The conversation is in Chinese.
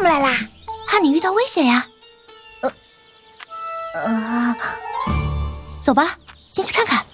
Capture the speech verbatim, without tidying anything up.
来啦？ 怕你遇到危险呀。 呃， 走吧，进去看看。